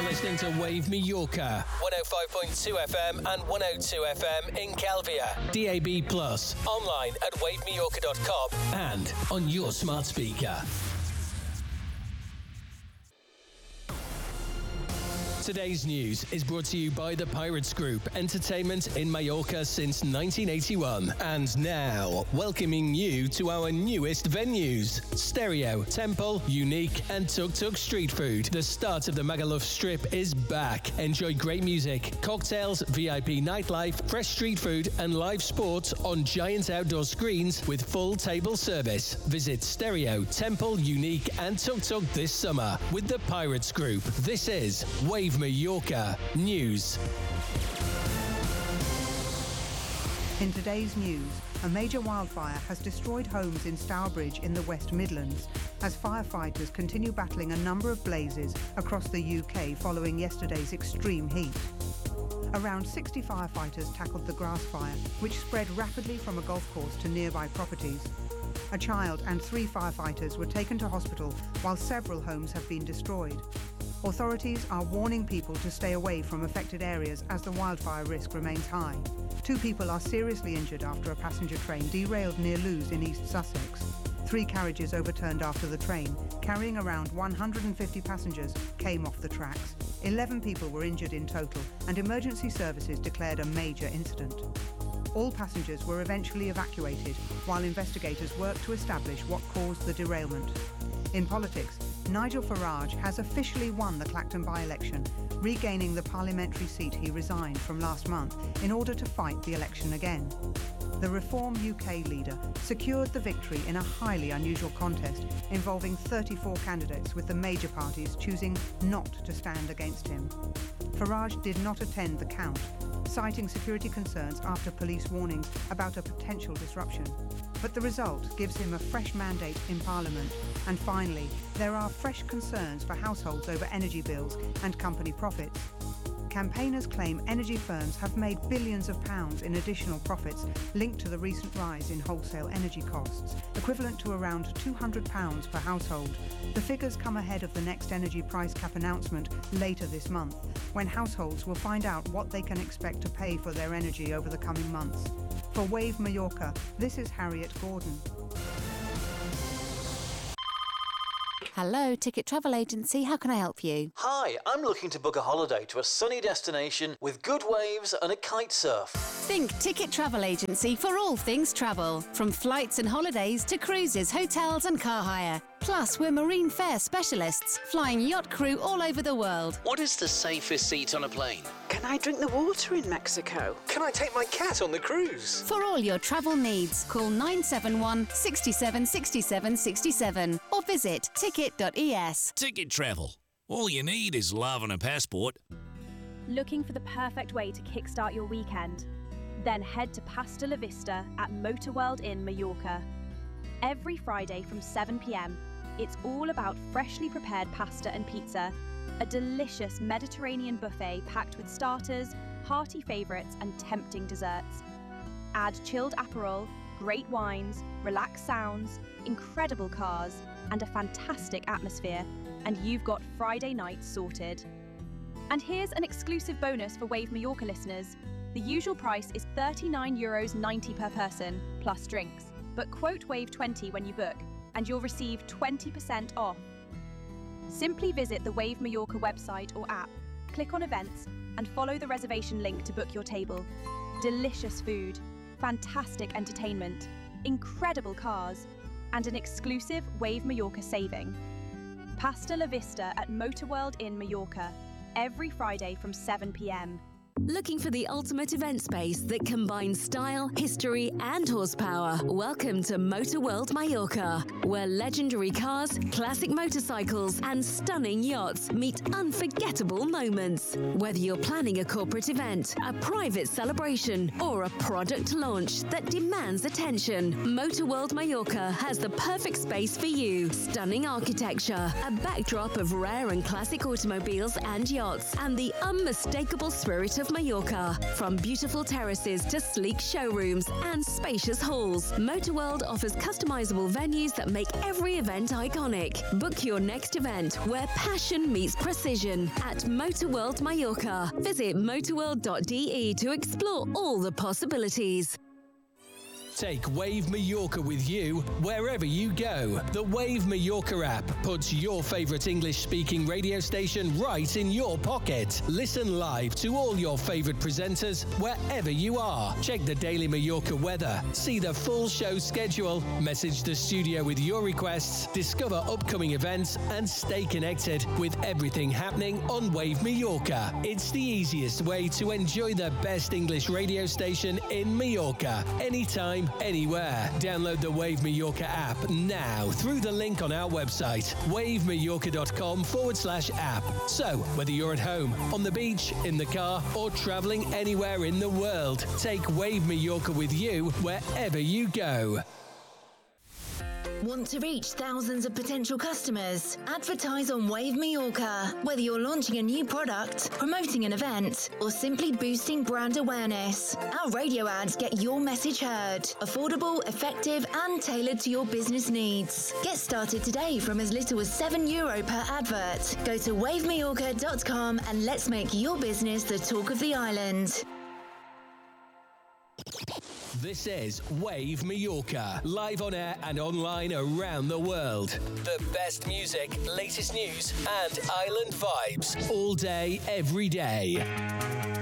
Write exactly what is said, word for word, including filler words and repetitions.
You're listening to Wave Mallorca, one oh five point two F M and one oh two F M in Calvia. D A B plus, online at wave mallorca dot com and on your smart speaker. Today's news is brought to you by the Pirates Group, entertainment in Mallorca since nineteen eighty-one. And now, welcoming you to our newest venues. Stereo, Temple, Unique and Tuk Tuk Street Food. The start of the Magaluf Strip is back. Enjoy great music, cocktails, V I P nightlife, fresh street food and live sports on giant outdoor screens with full table service. Visit Stereo, Temple, Unique and Tuk Tuk this summer with the Pirates Group. This is Wave Mallorca News. In today's news, a major wildfire has destroyed homes in Stourbridge in the West Midlands as firefighters continue battling a number of blazes across the U K following yesterday's extreme heat. Around sixty firefighters tackled the grass fire, which spread rapidly from a golf course to nearby properties. A child and three firefighters were taken to hospital while several homes have been destroyed. Authorities are warning people to stay away from affected areas as the wildfire risk remains high. Two people are seriously injured after a passenger train derailed near Lewes in East Sussex. Three carriages overturned after the train, carrying around one hundred fifty passengers, came off the tracks. Eleven people were injured in total, and emergency services declared a major incident. All passengers were eventually evacuated, while investigators worked to establish what caused the derailment. In politics, Nigel Farage has officially won the Clacton by-election, regaining the parliamentary seat he resigned from last month in order to fight the election again. The Reform U K leader secured the victory in a highly unusual contest involving thirty-four candidates, with the major parties choosing not to stand against him. Farage did not attend the count, citing security concerns after police warnings about a potential disruption. But the result gives him a fresh mandate in Parliament. And finally, there are fresh concerns for households over energy bills and company profits. Campaigners claim energy firms have made billions of pounds in additional profits linked to the recent rise in wholesale energy costs, equivalent to around two hundred pounds per household. The figures come ahead of the next energy price cap announcement later this month, when households will find out what they can expect to pay for their energy over the coming months. For Wave Mallorca, this is Harriet Gordon. Hello, Ticket Travel Agency. How can I help you? Hi, I'm looking to book a holiday to a sunny destination with good waves and a kite surf. Think Ticket Travel Agency for all things travel. From flights and holidays to cruises, hotels and car hire. Plus, we're marine fare specialists, flying yacht crew all over the world. What is the safest seat on a plane? Can I drink the water in Mexico? Can I take my cat on the cruise? For all your travel needs, call nine seven one, six seven six seven six seven or visit ticket dot e s. Ticket Travel. All you need is love and a passport. Looking for the perfect way to kickstart your weekend? Then head to Pasta La Vista at Motorworld in Mallorca. Every Friday from seven p m, it's all about freshly prepared pasta and pizza, a delicious Mediterranean buffet packed with starters, hearty favourites and tempting desserts. Add chilled Aperol, great wines, relaxed sounds, incredible cars and a fantastic atmosphere, and you've got Friday night sorted. And here's an exclusive bonus for Wave Mallorca listeners. The usual price is thirty-nine euros ninety per person, plus drinks. But quote Wave twenty when you book, and you'll receive twenty percent off. Simply visit the Wave Mallorca website or app, click on events, and follow the reservation link to book your table. Delicious food, fantastic entertainment, incredible cars, and an exclusive Wave Mallorca saving. Pasta La Vista at Motorworld in Mallorca, every Friday from seven p m. Looking for the ultimate event space that combines style, history and horsepower? Welcome to Motorworld Mallorca, where legendary cars, classic motorcycles and stunning yachts meet unforgettable moments. Whether you're planning a corporate event, a private celebration or a product launch that demands attention, Motorworld Mallorca has the perfect space for you. Stunning architecture, a backdrop of rare and classic automobiles and yachts, and the unmistakable spirit of of Mallorca. From beautiful terraces to sleek showrooms and spacious halls, Motorworld offers customizable venues that make every event iconic. Book your next event where passion meets precision at Motorworld Mallorca. Visit motorworld dot d e to explore all the possibilities. Take Wave Mallorca with you wherever you go. The Wave Mallorca app puts your favourite English-speaking radio station right in your pocket. Listen live to all your favourite presenters wherever you are. Check the daily Mallorca weather, see the full show schedule, message the studio with your requests, discover upcoming events, and stay connected with everything happening on Wave Mallorca. It's the easiest way to enjoy the best English radio station in Mallorca, anytime, anywhere. Download the Wave Mallorca app now through the link on our website, wavemallorca.com forward slash app. So, whether you're at home, on the beach, in the car, or travelling anywhere in the world, take Wave Mallorca with you wherever you go. Want to reach thousands of potential customers? Advertise on Wave Mallorca. Whether you're launching a new product, promoting an event, or simply boosting brand awareness, our radio ads get your message heard. Affordable, effective, and tailored to your business needs. Get started today from as little as seven euro per advert. Go to wave mallorca dot com and let's make your business the talk of the island. This is Wave Mallorca, live on air and online around the world. The best music, latest news, and island vibes all day, every day.